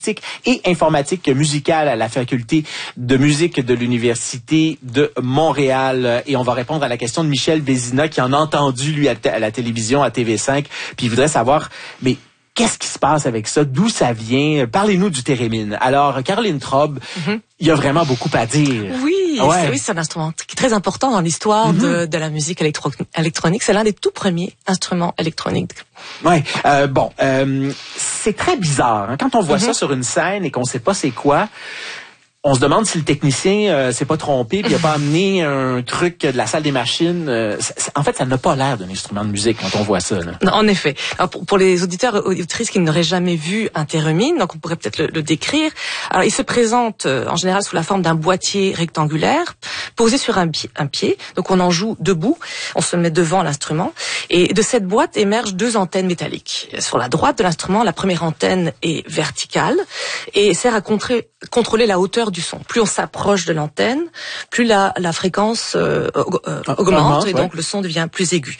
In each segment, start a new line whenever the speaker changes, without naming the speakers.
et informatique musicale à la faculté de musique de l'Université de Montréal. Et on va répondre à la question de Michel Vézina qui en a entendu, lui, à la télévision, à TV5. Puis il voudrait savoir, mais qu'est-ce qui se passe avec ça? D'où ça vient? Parlez-nous du thérémine. Alors, Caroline Traub, il y a vraiment beaucoup à dire.
Oui, oui, c'est un instrument qui est très important dans l'histoire de la musique électronique. C'est l'un des tout premiers instruments électroniques.
Ouais, c'est très bizarre. Hein? Quand on voit ça sur une scène et qu'on sait pas c'est quoi, on se demande si le technicien s'est pas trompé puis il a pas amené un truc de la salle des machines. En fait, ça n'a pas l'air d'un instrument de musique quand on voit ça. Là.
Non, en effet. Alors, pour les auditeurs et auditrices qui n'auraient jamais vu un thérémine, donc on pourrait peut-être le décrire. Alors, il se présente en général sous la forme d'un boîtier rectangulaire posé sur un pied. Donc on en joue debout. On se met devant l'instrument et de cette boîte émergent deux antennes métalliques. Sur la droite de l'instrument, la première antenne est verticale et sert à contrôler la hauteur du son. Plus on s'approche de l'antenne, plus la fréquence augmente et donc le son devient plus aigu.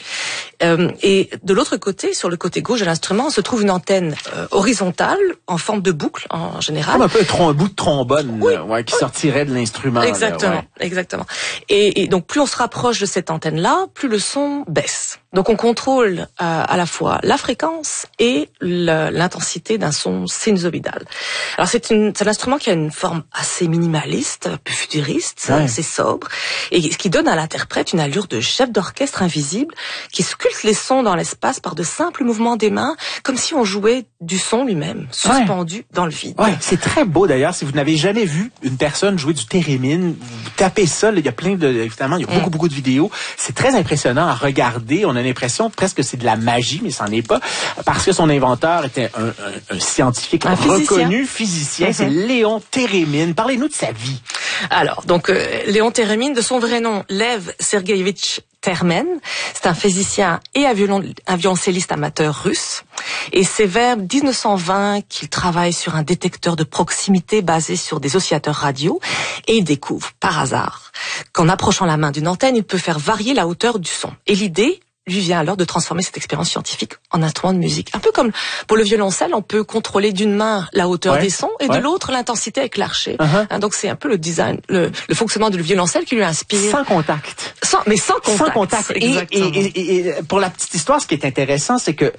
Et de l'autre côté, sur le côté gauche de l'instrument, se trouve une antenne horizontale en forme de boucle en général.
Comme un peu un bout de trombone qui sortirait de l'instrument.
Exactement, exactement. Et donc plus on se rapproche de cette antenne-là, plus le son baisse. Donc on contrôle à la fois la fréquence et l'intensité d'un son sinusoïdal. Alors c'est un instrument qui a une forme assez minimaliste, un peu futuriste, assez sobre, et ce qui donne à l'interprète une allure de chef d'orchestre invisible qui sculpte les sons dans l'espace par de simples mouvements des mains, comme si on jouait du son lui-même, suspendu dans le vide.
Ouais, c'est très beau d'ailleurs. Si vous n'avez jamais vu une personne jouer du thérémine, vous tapez ça, là, il y a plein de, évidemment, il y a beaucoup de vidéos. C'est très impressionnant à regarder. On a l'impression presque que c'est de la magie, mais ça n'en est pas, parce que son inventeur était un scientifique reconnu, physicien. C'est Léon Thérémine. Parlez-nous de sa vie.
Alors, donc, Léon Thérémine, de son vrai nom, Lev Sergueïevitch Termen, c'est un physicien et un violoncelliste amateur russe. Et c'est vers 1920 qu'il travaille sur un détecteur de proximité basé sur des oscillateurs radio. Et il découvre, par hasard, qu'en approchant la main d'une antenne, il peut faire varier la hauteur du son. Et l'idée lui vient alors de transformer cette expérience scientifique en instrument de musique. Un peu comme pour le violoncelle, on peut contrôler d'une main la hauteur des sons et de l'autre l'intensité avec l'archet. Donc c'est un peu le design, le fonctionnement du violoncelle qui lui inspire.
Sans contact.
Sans contact.
Sans contact. Et pour la petite histoire, ce qui est intéressant, c'est que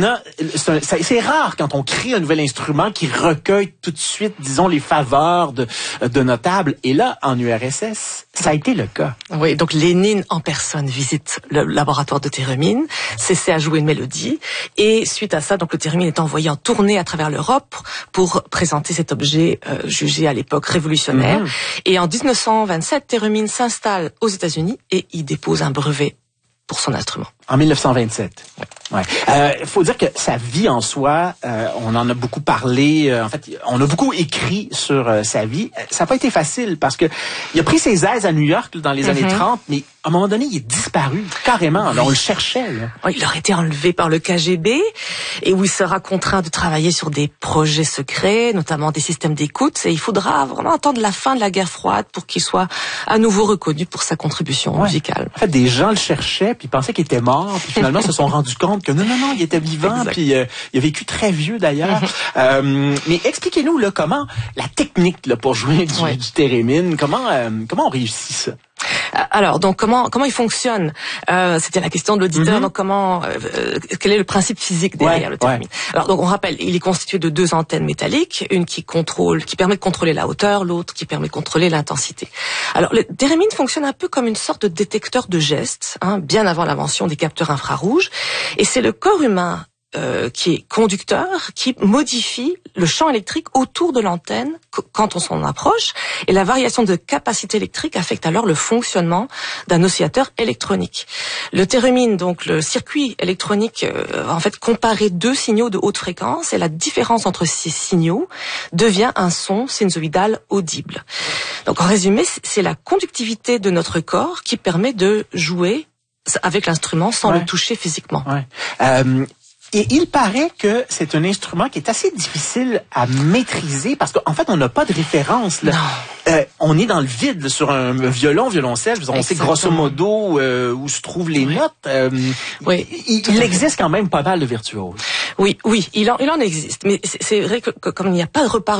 c'est rare quand on crée un nouvel instrument qui recueille tout de suite, disons, les faveurs de notables. Et là, en URSS, ça a été le cas.
Oui, donc Lénine en personne visite le laboratoire de thérémine, s'essaie à jouer une mélodie et suite à ça, donc le thérémine est envoyé en tournée à travers l'Europe pour présenter cet objet jugé à l'époque révolutionnaire. Et en 1927, Thérémine s'installe aux États-Unis et y dépose un brevet pour son instrument.
En 1927. Ouais. Faut dire que sa vie en soi, on en a beaucoup parlé. En fait, on a beaucoup écrit sur sa vie. Ça n'a pas été facile parce que il a pris ses aises à New York dans les années 30, mais à un moment donné, il est disparu carrément. Alors, on le cherchait. Là.
Il aurait été enlevé par le KGB et où il sera contraint de travailler sur des projets secrets, notamment des systèmes d'écoute. Et il faudra vraiment attendre la fin de la guerre froide pour qu'il soit à nouveau reconnu pour sa contribution musicale.
En fait, des gens le cherchaient puis pensaient qu'il était mort. Puis finalement, se sont rendus compte que non, il était vivant. Puis il a vécu très vieux d'ailleurs. Mais expliquez-nous là comment la technique là pour jouer du thérémine, comment on réussit ça?
Alors, donc comment il fonctionne? C'était la question de l'auditeur. Donc quel est le principe physique derrière le thérémine? Alors donc on rappelle, il est constitué de deux antennes métalliques, une qui permet de contrôler la hauteur, l'autre qui permet de contrôler l'intensité. Alors le thérémine fonctionne un peu comme une sorte de détecteur de gestes, bien avant l'invention des capteurs infrarouges, et c'est le corps humain qui est conducteur, qui modifie le champ électrique autour de l'antenne quand on s'en approche, et la variation de capacité électrique affecte alors le fonctionnement d'un oscillateur électronique. Le thérémine, donc le circuit électronique, en fait comparer deux signaux de haute fréquence, et la différence entre ces signaux devient un son sinusoïdal audible. Donc en résumé, c'est la conductivité de notre corps qui permet de jouer avec l'instrument sans le toucher physiquement.
Et il paraît que c'est un instrument qui est assez difficile à maîtriser parce qu'en fait, on n'a pas de référence. Là. on est dans le vide là, sur un violoncelle. On sait grosso modo où se trouvent les notes.
Oui,
il existe quand même pas mal de virtuoses.
Oui, il en existe. Mais c'est vrai que comme il n'y a pas de repart